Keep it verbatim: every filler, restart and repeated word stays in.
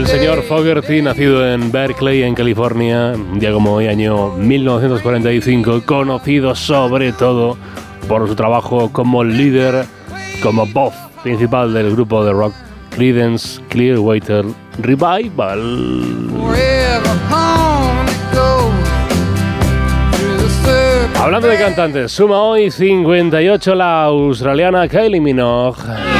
El señor Fogerty, nacido en Berkeley, en California, un día como hoy, año mil novecientos cuarenta y cinco, conocido sobre todo por su trabajo como líder, como voz principal del grupo de rock Creedence Clearwater Revival. Hablando de cantantes, suma hoy cincuenta y ocho la australiana Kylie Minogue.